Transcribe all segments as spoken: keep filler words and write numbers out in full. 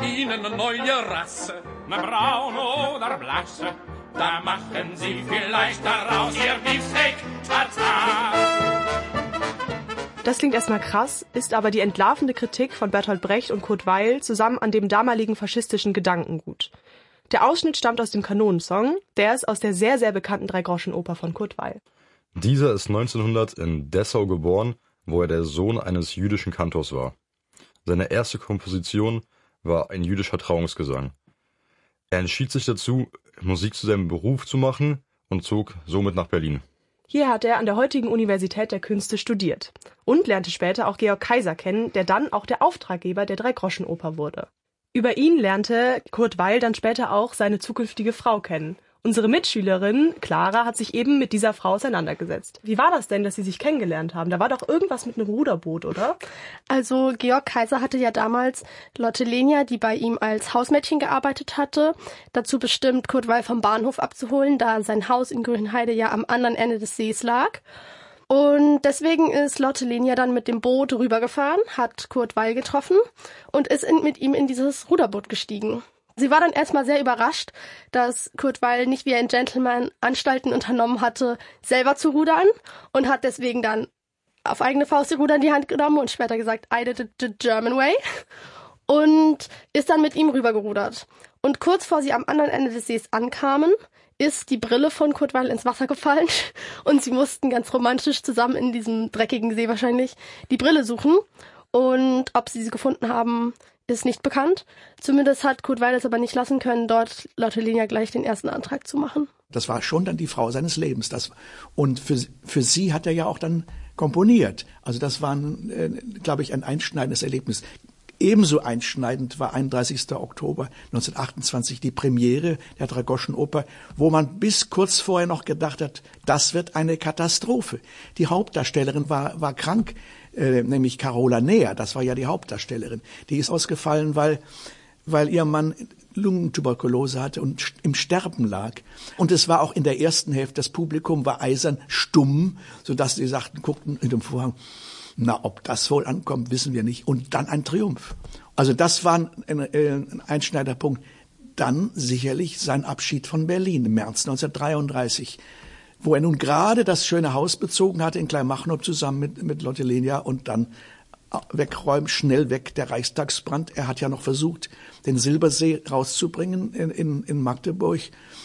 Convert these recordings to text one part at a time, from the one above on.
Ihnen eine neue Rasse, na braun oder blasse, da machen Sie vielleicht daraus Ihr Beefsteak Tartar. Das klingt erstmal krass, ist aber die entlarvende Kritik von Bertolt Brecht und Kurt Weill zusammen an dem damaligen faschistischen Gedankengut. Der Ausschnitt stammt aus dem Kanonensong, der ist aus der sehr, sehr bekannten Dreigroschenoper von Kurt Weill. Dieser ist neunzehnhundert in Dessau geboren, wo er der Sohn eines jüdischen Kantors war. Seine erste Komposition war ein jüdischer Trauungsgesang. Er entschied sich dazu, Musik zu seinem Beruf zu machen und zog somit nach Berlin. Hier hat er an der heutigen Universität der Künste studiert und lernte später auch Georg Kaiser kennen, der dann auch der Auftraggeber der Dreigroschenoper wurde. Über ihn lernte Kurt Weill dann später auch seine zukünftige Frau kennen. Unsere Mitschülerin Clara hat sich eben mit dieser Frau auseinandergesetzt. Wie war das denn, dass sie sich kennengelernt haben? Da war doch irgendwas mit einem Ruderboot, oder? Also Georg Kaiser hatte ja damals Lotte Lenya, die bei ihm als Hausmädchen gearbeitet hatte, dazu bestimmt, Kurt Weill vom Bahnhof abzuholen, da sein Haus in Grünheide ja am anderen Ende des Sees lag. Und deswegen ist Lotte Lenya dann mit dem Boot rübergefahren, hat Kurt Weill getroffen und ist in, mit ihm in dieses Ruderboot gestiegen. Sie war dann erstmal sehr überrascht, dass Kurt Weill nicht wie ein Gentleman Anstalten unternommen hatte, selber zu rudern und hat deswegen dann auf eigene Faust die Ruder in die Hand genommen und später gesagt, I did it the German way und ist dann mit ihm rübergerudert. Und kurz vor sie am anderen Ende des Sees ankamen, ist die Brille von Kurt Weill ins Wasser gefallen und sie mussten ganz romantisch zusammen in diesem dreckigen See wahrscheinlich die Brille suchen. Und ob sie sie gefunden haben, ist nicht bekannt. Zumindest hat Kurt Weill es aber nicht lassen können, dort Lotte Lenya gleich den ersten Antrag zu machen. Das war schon dann die Frau seines Lebens. Das, und für, für sie hat er ja auch dann komponiert. Also das war, äh, glaube ich, ein einschneidendes Erlebnis. Ebenso einschneidend war einunddreißigster Oktober neunzehnhundertachtundzwanzig die Premiere der Dreigroschenoper, wo man bis kurz vorher noch gedacht hat, das wird eine Katastrophe. Die Hauptdarstellerin war, war krank, äh, nämlich Carola Näher, das war ja die Hauptdarstellerin. Die ist ausgefallen, weil, weil ihr Mann Lungentuberkulose hatte und im Sterben lag. Und es war auch in der ersten Hälfte, das Publikum war eisern stumm, sodass sie sagten, guckten in dem Vorhang, na, ob das wohl ankommt, wissen wir nicht. Und dann ein Triumph. Also das war ein, ein Einschneiderpunkt. Dann sicherlich sein Abschied von Berlin im März neunzehnhundertdreiunddreißig, wo er nun gerade das schöne Haus bezogen hatte in Kleinmachnow zusammen mit, mit Lotte Lenya und dann wegräumen, schnell weg, der Reichstagsbrand. Er hat ja noch versucht, den Silbersee rauszubringen in, in, in Magdeburg.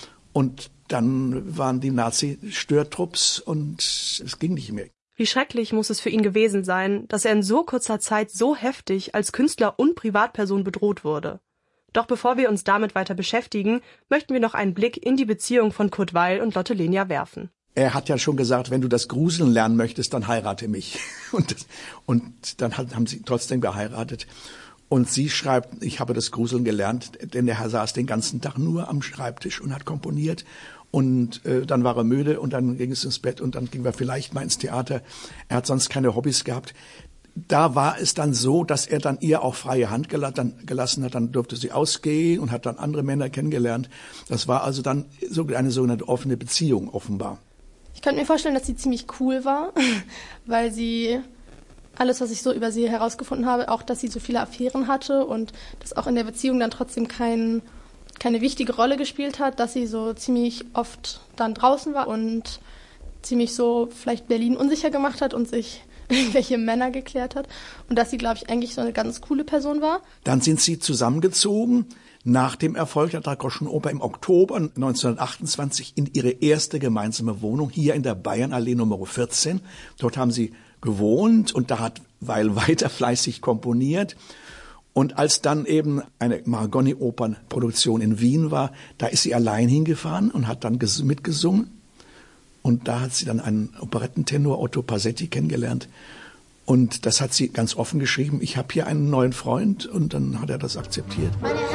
Und dann waren die Nazi-Störtrupps und es ging nicht mehr. Wie schrecklich muss es für ihn gewesen sein, dass er in so kurzer Zeit so heftig als Künstler und Privatperson bedroht wurde. Doch bevor wir uns damit weiter beschäftigen, möchten wir noch einen Blick in die Beziehung von Kurt Weill und Lotte Lenya werfen. Er hat ja schon gesagt, wenn du das Gruseln lernen möchtest, dann heirate mich. Und, das, und dann hat, haben sie trotzdem geheiratet. Und sie schreibt, ich habe das Gruseln gelernt, denn der Herr saß den ganzen Tag nur am Schreibtisch und hat komponiert. Und äh, dann war er müde und dann ging es ins Bett und dann ging er vielleicht mal ins Theater. Er hat sonst keine Hobbys gehabt. Da war es dann so, dass er dann ihr auch freie Hand gelassen hat. Dann durfte sie ausgehen und hat dann andere Männer kennengelernt. Das war also dann so eine sogenannte offene Beziehung offenbar. Ich könnte mir vorstellen, dass sie ziemlich cool war, weil sie alles, was ich so über sie herausgefunden habe, auch, dass sie so viele Affären hatte und dass auch in der Beziehung dann trotzdem kein keine wichtige Rolle gespielt hat, dass sie so ziemlich oft dann draußen war und ziemlich so vielleicht Berlin unsicher gemacht hat und sich irgendwelche Männer geklärt hat und dass sie, glaube ich, eigentlich so eine ganz coole Person war. Dann sind sie zusammengezogen nach dem Erfolg der Dreigroschenoper im Oktober neunzehnhundertachtundzwanzig in ihre erste gemeinsame Wohnung hier in der Bayernallee Nummer vierzehn. Dort haben sie gewohnt und da hat Weill weiter fleißig komponiert. Und als dann eben eine Marconi-Opernproduktion in Wien war, da ist sie allein hingefahren und hat dann mitgesungen. Und da hat sie dann einen Operettentenor, Otto Passetti, kennengelernt. Und das hat sie ganz offen geschrieben, ich habe hier einen neuen Freund. Und dann hat er das akzeptiert.